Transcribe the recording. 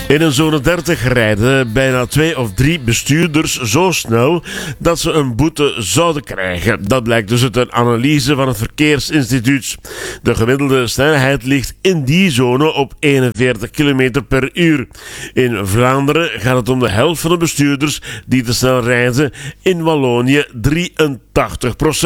In een zone 30 rijden bijna 2 of 3 bestuurders zo snel dat ze een boete zouden krijgen. Dat blijkt dus uit een analyse van het Verkeersinstituut. De gemiddelde snelheid ligt in die zone op 41 km per uur. In Vlaanderen gaat het om de helft van de bestuurders die te snel rijden. In Wallonië 83%.